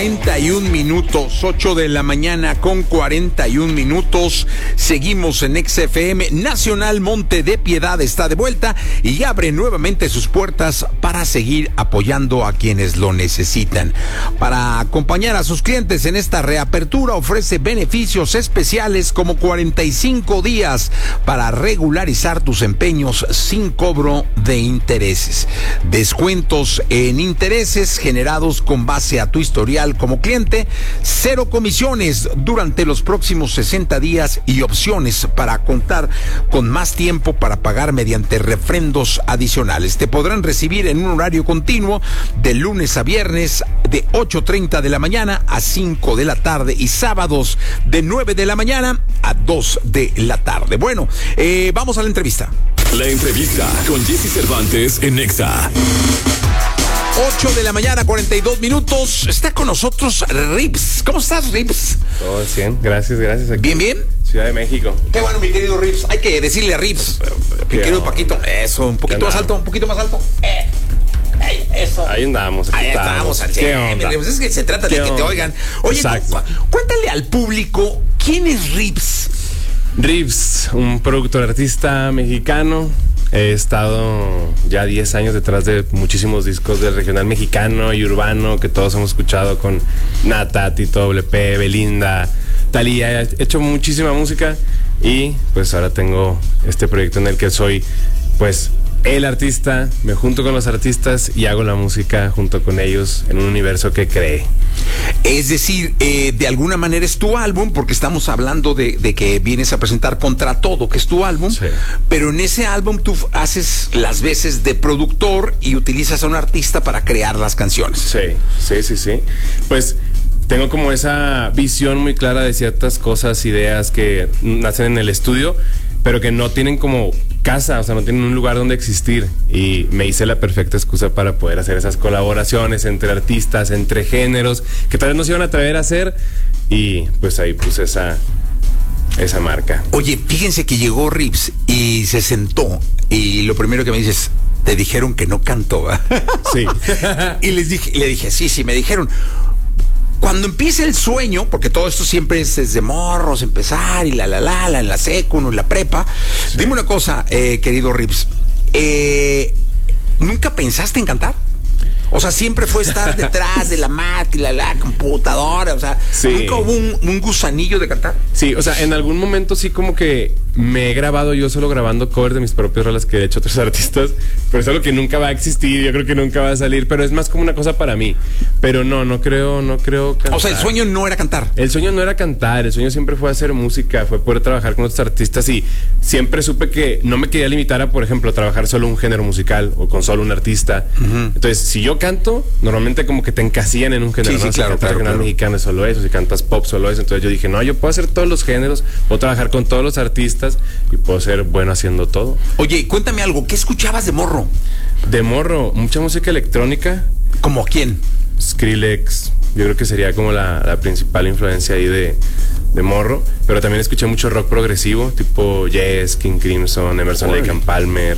41 minutos, 8 de la mañana con 41 minutos. Seguimos en XFM. Nacional Monte de Piedad está de vuelta y abre nuevamente sus puertas para seguir apoyando a quienes lo necesitan. Para acompañar a sus clientes en esta reapertura, ofrece beneficios especiales como 45 días para regularizar tus empeños sin cobro de intereses. Descuentos en intereses generados con base a tu historial como cliente, 0 comisiones durante los próximos 60 días y opciones para contar con más tiempo para pagar mediante refrendos adicionales. Te podrán recibir en un horario continuo de lunes a viernes de 8:30 de la mañana a 5 de la tarde y sábados de 9 de la mañana a 2 de la tarde. Bueno, vamos a la entrevista. La entrevista con Jesse Cervantes en Nexa. 8 de la mañana, 42 minutos. Está con nosotros Rips. ¿Cómo estás, Rips? Todo bien, gracias. Aquí. Bien. Ciudad de México. Qué bueno, mi querido Rips. Hay que decirle a Rips. Mi querido Paquito. Eso, un poquito más alto, Eso. Ahí andamos. Ahí estamos. ¿Qué onda? Es que se trata de que te oigan. Oye, cuéntale al público, ¿quién es Rips? Rips, un productor artista mexicano. He estado ya 10 años detrás de muchísimos discos del regional mexicano y urbano que todos hemos escuchado con Nata, Tito WP, Belinda, Thalía. He hecho muchísima música y pues ahora tengo este proyecto en el que soy pues el artista, me junto con los artistas y hago la música junto con ellos en un universo que creé. Es decir, de alguna manera es tu álbum, porque estamos hablando de que vienes a presentar Contra Todo, que es tu álbum, sí. Pero en ese álbum tú haces las veces de productor y utilizas a un artista para crear las canciones. Sí. Pues tengo como esa visión muy clara de ciertas cosas, ideas que nacen en el estudio, pero que no tienen como casa, o sea, no tienen un lugar donde existir, y me hice la perfecta excusa para poder hacer esas colaboraciones entre artistas, entre géneros que tal vez no se iban a atrever a hacer, y pues ahí puse esa marca. Oye, fíjense que llegó Rips y se sentó y lo primero que me dices, te dijeron que no canto, ¿verdad? Sí. Y le dije, sí, me dijeron. Cuando empieza el sueño, porque todo esto siempre es desde morros, empezar y en la secu, en la prepa. Sí. Dime una cosa, querido Rips, ¿nunca pensaste en cantar? O sea, siempre fue estar detrás de la máquina, la computadora, o sea, sí. ¿Nunca hubo un gusanillo de cantar? Sí, o sea, en algún momento sí como que me he grabado yo solo grabando covers de mis propias rolas que he hecho otros artistas, pero es algo que nunca va a existir, yo creo que nunca va a salir, pero es más como una cosa para mí. Pero no creo cantar. O sea, el sueño no era cantar. El sueño no era cantar, el sueño siempre fue hacer música, fue poder trabajar con otros artistas, y siempre supe que no me quería limitar a, por ejemplo, trabajar solo un género musical o con solo un artista. Uh-huh. Entonces, si yo canto, normalmente como que te encasillan en un género. Sí, claro, si cantas mexicano es solo eso, si cantas pop solo eso. Entonces yo dije, no, yo puedo hacer todos los géneros, puedo trabajar con todos los artistas y puedo ser bueno haciendo todo. Oye, cuéntame algo, ¿qué escuchabas de morro? De morro, mucha música electrónica. ¿Cómo quién? Skrillex, yo creo que sería como la principal influencia ahí de morro, pero también escuché mucho rock progresivo, tipo Yes, King Crimson, Emerson, Lake and Palmer,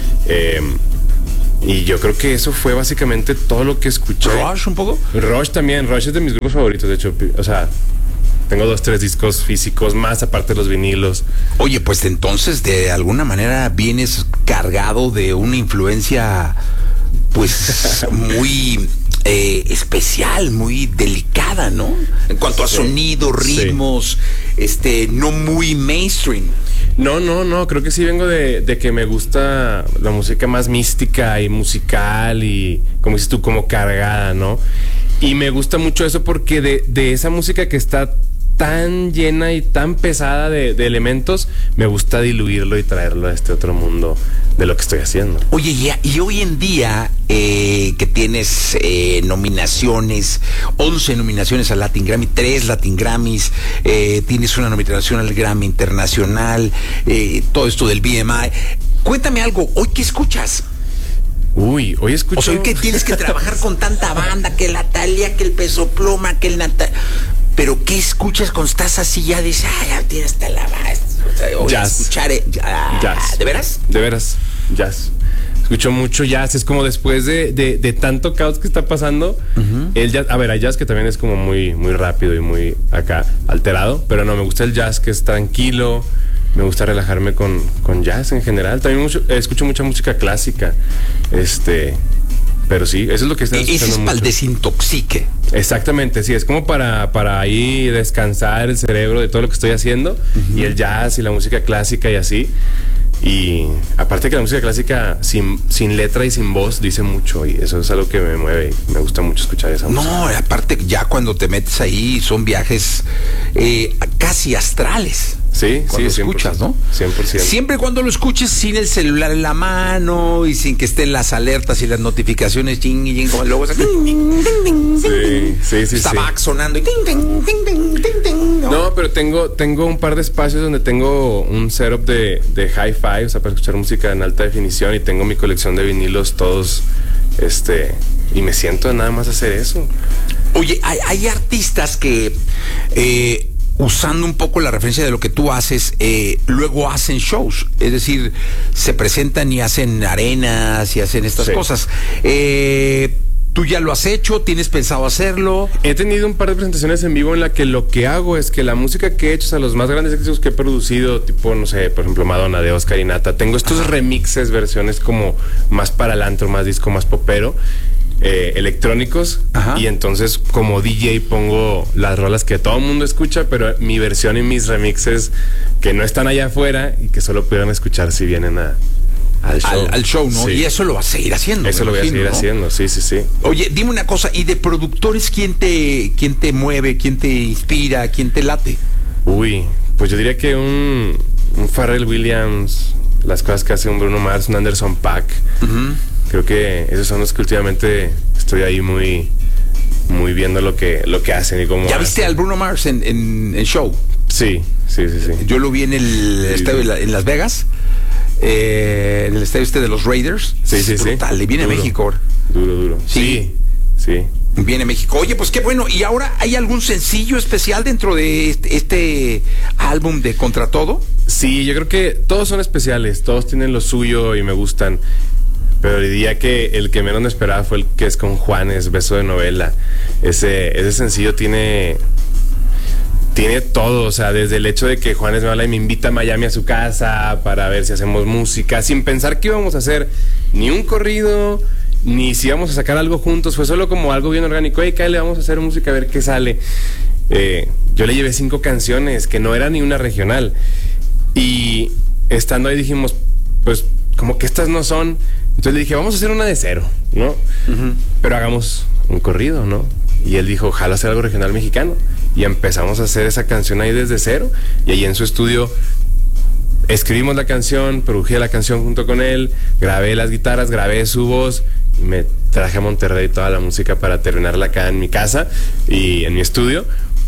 y yo creo que eso fue básicamente todo lo que escuché. ¿Rush un poco? Rush también, Rush es de mis grupos favoritos, de hecho, o sea, tengo 2-3 discos físicos más aparte de los vinilos. Oye, pues entonces de alguna manera vienes cargado de una influencia pues muy especial, muy delicada, ¿no? En cuanto a sonido, ritmos, no muy mainstream. No, creo que sí vengo de que me gusta la música más mística y musical y, como dices tú, como cargada, ¿no? Y me gusta mucho eso porque de esa música que está tan llena y tan pesada de elementos, me gusta diluirlo y traerlo a este otro mundo de lo que estoy haciendo. Oye, y hoy en día que tienes nominaciones, 11 nominaciones al Latin Grammy, 3 Latin Grammys, tienes una nominación al Grammy Internacional, todo esto del BMI. Cuéntame algo, ¿hoy qué escuchas? Uy, hoy escucho... O sea, hoy que tienes que trabajar con tanta banda, que la Thalía, que el Peso Pluma, que el Nata... Pero ¿qué escuchas cuando estás así? Ya dices, ya tienes hasta la base. Jazz. Escuchar, jazz. ¿De veras? De veras, jazz. Escucho mucho jazz, es como después de tanto caos que está pasando, el jazz, a ver, hay jazz que también es como muy, muy rápido y muy acá alterado, pero no, me gusta el jazz que es tranquilo, me gusta relajarme con jazz en general. También escucho mucha música clásica, pero sí, eso es lo que está escuchando. Ese es para el desintoxique. Exactamente, sí, es como para ahí descansar el cerebro de todo lo que estoy haciendo, y el jazz y la música clásica y así. Y aparte que la música clásica sin letra y sin voz dice mucho, y eso es algo que me mueve y me gusta mucho escuchar esa música. No, aparte ya cuando te metes ahí son viajes casi astrales. Sí, cuando sí, escuchas, 100%, ¿no? 100%. Siempre cuando lo escuches sin el celular en la mano y sin que estén las alertas y las notificaciones, ching y ching, como luego Sí. estaba sonando y ting, ting, ting, ting, ting, ting, ¿no? No, pero tengo un par de espacios donde tengo un setup de hi-fi, o sea, para escuchar música en alta definición, y tengo mi colección de vinilos todos, y me siento nada más a hacer eso. Oye, hay artistas que usando un poco la referencia de lo que tú haces, luego hacen shows, es decir, se presentan y hacen arenas y hacen estas cosas. ¿Tú ya lo has hecho? ¿Tienes pensado hacerlo? He tenido un par de presentaciones en vivo en la que lo que hago es que la música que he hecho, o sea, los más grandes éxitos que he producido, tipo, no sé, por ejemplo, Madonna de Oscar y Nata, tengo estos remixes, versiones como más para el antro, más disco, más popero, electrónicos. Y entonces como DJ pongo las rolas que todo el mundo escucha, pero mi versión y mis remixes que no están allá afuera y que solo pudieran escuchar si vienen al show, ¿no? Sí. Y eso lo vas a seguir haciendo. Eso lo voy a seguir haciendo, sí. Oye, dime una cosa, ¿y de productores quién te mueve, quién te inspira, quién te late? Uy, pues yo diría que un Pharrell Williams, las cosas que hace un Bruno Mars, un Anderson .Paak. Creo que esos son los que últimamente estoy ahí muy viendo lo que hacen y cómo. ¿Ya viste al Bruno Mars en show? Sí. Yo lo vi en el estadio en Las Vegas, en el estadio de los Raiders. Sí. Brutal, y viene a México. Duro. Sí. Viene a México. Oye, pues qué bueno. ¿Y ahora hay algún sencillo especial dentro de este álbum de Contra Todo? Sí, yo creo que todos son especiales, todos tienen lo suyo y me gustan. Pero diría que el que menos me esperaba fue el que es con Juanes, Beso de Novela. Ese sencillo tiene todo, o sea, desde el hecho de que Juanes me habla y me invita a Miami a su casa para ver si hacemos música, sin pensar que íbamos a hacer ni un corrido, ni si íbamos a sacar algo juntos, fue solo como algo bien orgánico. Hey, Kyle, vamos a hacer música a ver qué sale. Yo le llevé 5 canciones, que no era ni una regional. Y estando ahí dijimos, pues, como que estas no son. Entonces le dije, vamos a hacer una de cero, ¿no? Pero hagamos un corrido, ¿no? Y él dijo, ojalá hacer algo regional mexicano. Y empezamos a hacer esa canción ahí desde cero. Y ahí en su estudio escribimos la canción, produje la canción junto con él, grabé las guitarras, grabé su voz, y me traje a Monterrey toda la música para terminarla acá en mi casa y en mi estudio.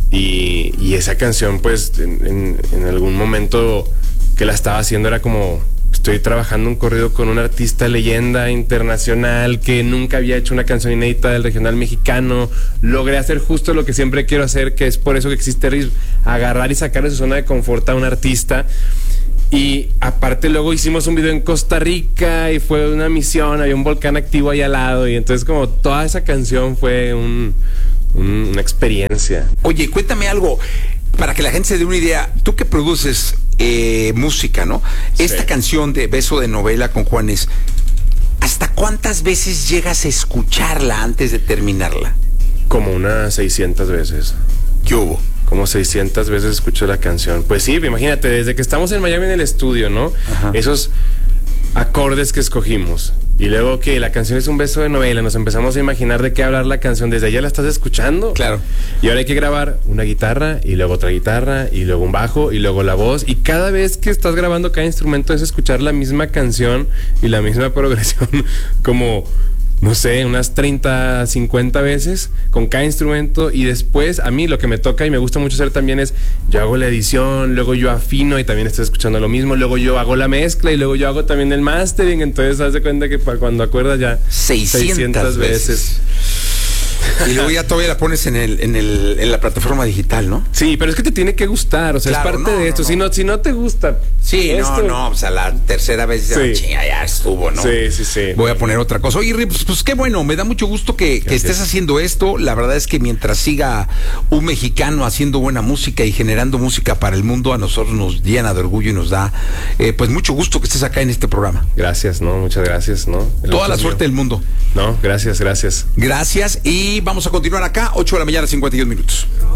Y esa canción, pues, en algún momento que la estaba haciendo era como... Estoy trabajando un corrido con un artista leyenda internacional que nunca había hecho una canción inédita del regional mexicano. Logré hacer justo lo que siempre quiero hacer, que es por eso que existe RIS, agarrar y sacar de su zona de confort a un artista. Y aparte luego hicimos un video en Costa Rica y fue una misión, había un volcán activo ahí al lado, y entonces como toda esa canción fue una experiencia. Oye, cuéntame algo, para que la gente se dé una idea, tú que produces música, ¿no? Esta canción de Beso de Novela con Juanes, ¿hasta cuántas veces llegas a escucharla antes de terminarla? Como unas 600 veces. ¿Qué hubo? Como 600 veces escucho la canción. Pues sí, imagínate, desde que estamos en Miami en el estudio, ¿no? Esos acordes que escogimos. Y luego que la canción es un beso de novela, nos empezamos a imaginar de qué hablar la canción. Desde allá la estás escuchando. Claro. Y ahora hay que grabar una guitarra, y luego otra guitarra, y luego un bajo, y luego la voz. Y cada vez que estás grabando cada instrumento es escuchar la misma canción y la misma progresión como... no sé, unas 30, 50 veces con cada instrumento. Y después a mí lo que me toca y me gusta mucho hacer también es, yo hago la edición, luego yo afino y también estoy escuchando lo mismo, luego yo hago la mezcla y luego yo hago también el mastering. Entonces haz de cuenta que cuando acuerdas ya 600 veces. Y luego ya todavía la pones en la plataforma digital, ¿no? Sí, pero es que te tiene que gustar, o sea, Claro, es parte no, de esto. no. Si no te gusta. Sí, esto, o sea, la tercera vez ya, Sí. chinga, ya estuvo, ¿no? Sí. Voy a poner otra cosa. Oye, pues qué bueno, me da mucho gusto que estés haciendo esto. La verdad es que mientras siga un mexicano haciendo buena música y generando música para el mundo, a nosotros nos llena de orgullo y nos da pues mucho gusto que estés acá en este programa. Gracias, ¿no? Muchas gracias, ¿no? Toda la suerte del mundo. No, gracias. Gracias y vamos a continuar acá, 8 de la mañana, 51 minutos.